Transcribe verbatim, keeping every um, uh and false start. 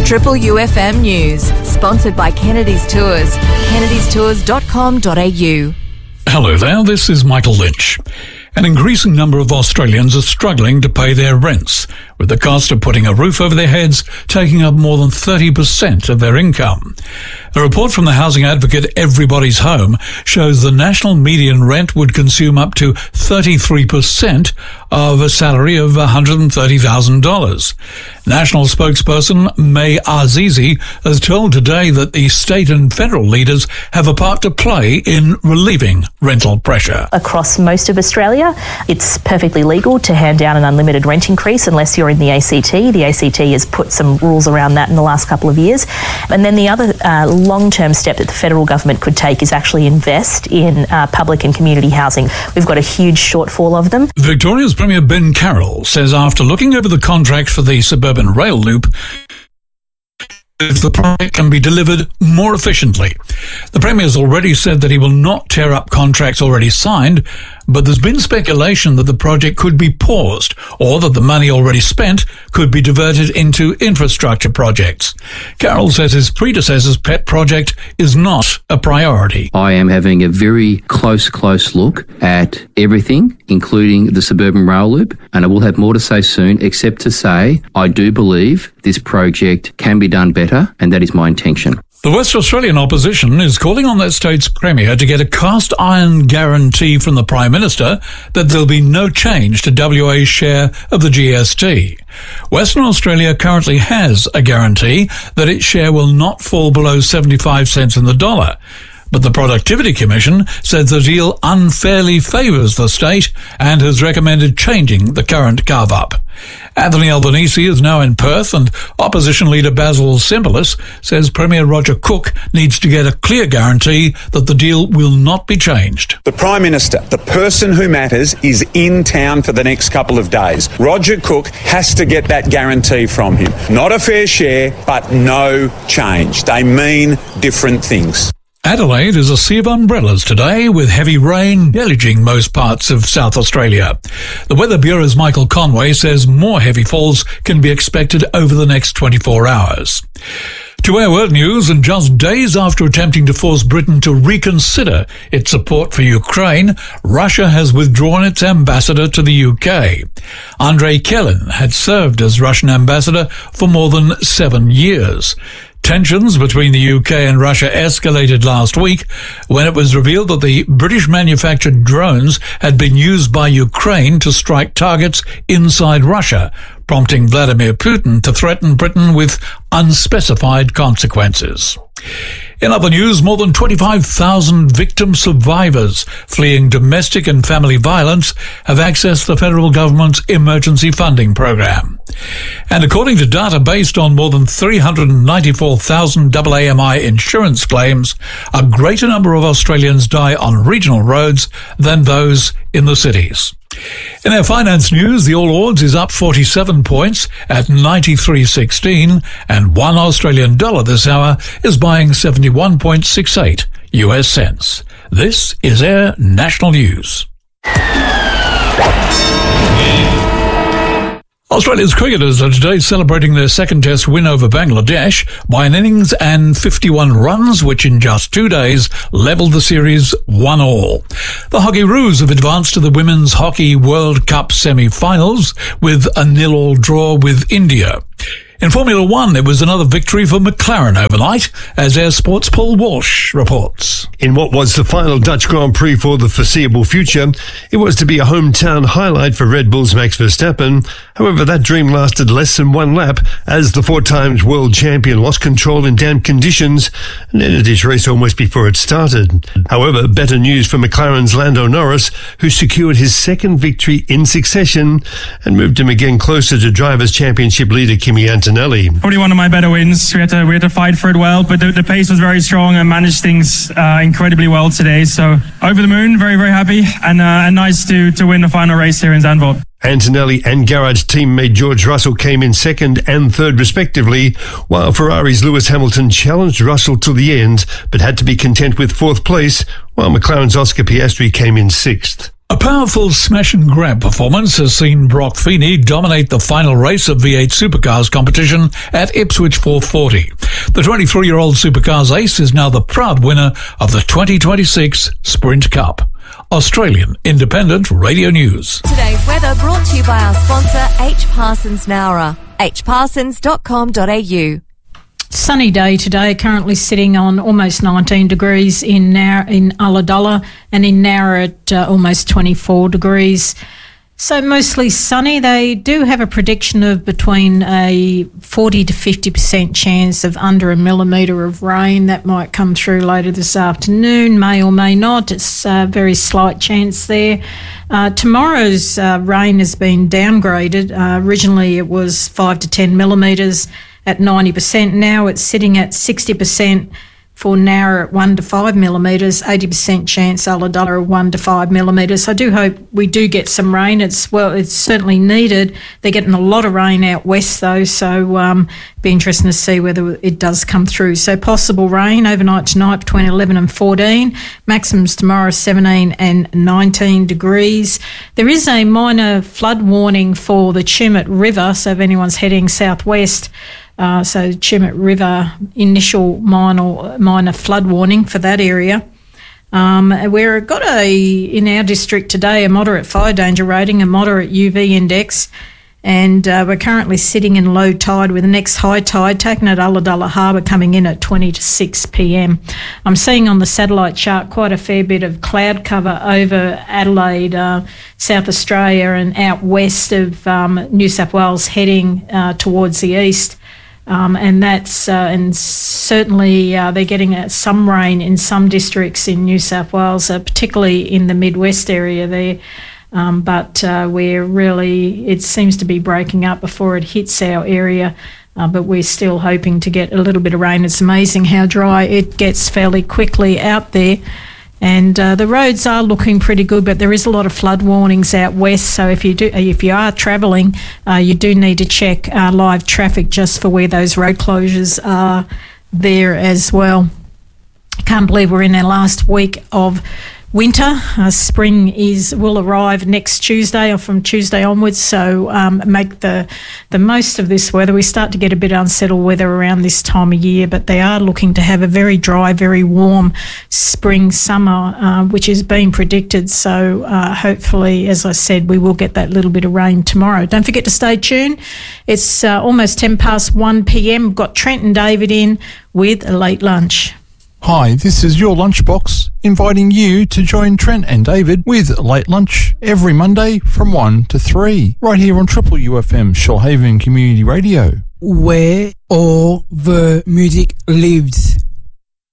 Triple U F M News, sponsored by Kennedy's Tours, kennedys tours dot com dot a u. Hello there, this is Michael Lynch. An increasing number of Australians are struggling to pay their rents, with the cost of putting a roof over their heads taking up more than thirty percent of their income. A report from the housing advocate Everybody's Home shows the national median rent would consume up to thirty-three percent of a salary of one hundred thirty thousand dollars. National spokesperson May Azizi has told Today that the state and federal leaders have a part to play in relieving rental pressure. Across most of Australia, it's perfectly legal to hand down an unlimited rent increase unless you're in the A C T. The A C T has put some rules around that in the last couple of years. And then the other uh, long-term step that the federal government could take is actually invest in uh, public and community housing. We've got a huge shortfall of them. Victoria's Premier Ben Carroll says after looking over the contract for the suburban rail loop, if the project can be delivered more efficiently. The Premier has already said that he will not tear up contracts already signed, but there's been speculation that the project could be paused or that the money already spent could be diverted into infrastructure projects. Carroll says his predecessor's pet project is not a priority. I am having a very close, close look at everything, including the suburban rail loop, and I will have more to say soon, except to say I do believe this project can be done better, and that is my intention. The West Australian opposition is calling on that state's Premier to get a cast iron guarantee from the Prime Minister that there'll be no change to W A's share of the G S T. Western Australia currently has a guarantee that its share will not fall below seventy-five cents in the dollar. But the Productivity Commission said the deal unfairly favours the state and has recommended changing the current carve-up. Anthony Albanese is now in Perth, and opposition leader Basil Simbalis says Premier Roger Cook needs to get a clear guarantee that the deal will not be changed. The Prime Minister, the person who matters, is in town for the next couple of days. Roger Cook has to get that guarantee from him. Not a fair share, but no change. They mean different things. Adelaide is a sea of umbrellas today, with heavy rain deluging most parts of South Australia. The Weather Bureau's Michael Conway says more heavy falls can be expected over the next twenty-four hours. To Air World News, and just days after attempting to force Britain to reconsider its support for Ukraine, Russia has withdrawn its ambassador to the U K. Andrei Kelin had served as Russian ambassador for more than seven years. Tensions between the U K and Russia escalated last week when it was revealed that the British-manufactured drones had been used by Ukraine to strike targets inside Russia, prompting Vladimir Putin to threaten Britain with unspecified consequences. In other news, more than twenty-five thousand victim survivors fleeing domestic and family violence have accessed the federal government's emergency funding program. And according to data based on more than three hundred ninety-four thousand A A M I insurance claims, a greater number of Australians die on regional roads than those in the cities. In our finance news, the All Ords is up forty-seven points at ninety-three sixteen, and one Australian dollar this hour is buying seventy-one point six eight U S cents. This is Air National News. Australia's cricketers are today celebrating their second test win over Bangladesh by an innings and fifty-one runs, which in just two days levelled the series one all. The Hockeyroos have advanced to the Women's Hockey World Cup semi-finals with a nil-all draw with India. In Formula One, it was another victory for McLaren overnight, as Air Sports' Paul Walsh reports. In what was the final Dutch Grand Prix for the foreseeable future, it was to be a hometown highlight for Red Bull's Max Verstappen. However, that dream lasted less than one lap as the four times world champion lost control in damp conditions and ended his race almost before it started. However, better news for McLaren's Lando Norris, who secured his second victory in succession and moved him again closer to Drivers' Championship leader Kimi Antonelli. Probably one of my better wins. We had to we had to fight for it well, but the, the pace was very strong and managed things uh, incredibly well today. So over the moon, very very happy, and uh, and nice to to win the final race here in Zandvoort. Antonelli and garage teammate George Russell came in second and third respectively, while Ferrari's Lewis Hamilton challenged Russell to the end, but had to be content with fourth place, while McLaren's Oscar Piastri came in sixth. A powerful smash and grab performance has seen Brock Feeney dominate the final race of V eight Supercars competition at Ipswich four forty. The twenty-three-year-old Supercars ace is now the proud winner of the twenty twenty-six Sprint Cup. Australian Independent Radio News. Today's weather brought to you by our sponsor H Parsons Nowra, h parsons dot com dot a u. Sunny day today, currently sitting on almost nineteen degrees in Nar- in Ulladulla and in Nowra at uh, almost twenty-four degrees. So mostly sunny. They do have a prediction of between a forty to fifty percent chance of under a millimetre of rain. That might come through later this afternoon, may or may not. It's a very slight chance there. Uh, tomorrow's uh, rain has been downgraded. Uh, originally it was five to ten millimetres at ninety percent. Now it's sitting at sixty percent for Nowra at one to five millimetres, eighty percent chance Ulladulla at one to five millimetres. I do hope we do get some rain. It's well, it's certainly needed. They're getting a lot of rain out west though, so um, be interesting to see whether it does come through. So possible rain overnight tonight between eleven and fourteen. Maximums tomorrow seventeen and nineteen degrees. There is a minor flood warning for the Tumut River, so if anyone's heading southwest, Uh, so Tumut River, initial minor minor flood warning for that area. Um, we've got a, in our district today, a moderate fire danger rating, a moderate U V index, and uh, we're currently sitting in low tide with the next high tide taken at Ulladulla Harbour coming in at twenty to six p.m. I'm seeing on the satellite chart quite a fair bit of cloud cover over Adelaide, uh, South Australia and out west of um, New South Wales heading uh, towards the east. Um, and that's uh, and certainly uh, they're getting uh, some rain in some districts in New South Wales, uh, particularly in the Midwest area there. Um, but uh, we're really, it seems to be breaking up before it hits our area. Uh, but we're still hoping to get a little bit of rain. It's amazing how dry it gets fairly quickly out there. And uh, the roads are looking pretty good, but there is a lot of flood warnings out west. So if you do, if you are travelling, uh, you do need to check uh, live traffic just for where those road closures are there as well. I can't believe we're in our last week of winter. Uh, spring is will arrive next Tuesday or from Tuesday onwards, so um, make the the most of this weather. We start to get a bit unsettled weather around this time of year, but they are looking to have a very dry, very warm spring, summer, uh, which is being predicted. So uh, hopefully, as I said, we will get that little bit of rain tomorrow. Don't forget to stay tuned. It's uh, almost ten past one p.m. We've got Trent and David in with a late lunch. Hi, this is your Lunchbox, inviting you to join Trent and David with Late Lunch every Monday from one to three, right here on Triple U F M Shoalhaven Community Radio. Where all the music lives.